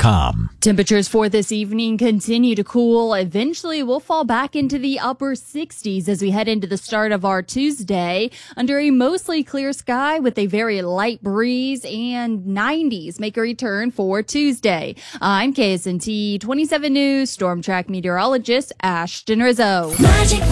KSNT.com. Temperatures for this evening continue to cool. Eventually, we'll fall back into the upper 60s as we head into the start of our Tuesday under a mostly clear sky with a very light breeze, and 90s make a return for Tuesday. I'm KSNT 27 News Storm Track meteorologist Ashton Rizzo. Magic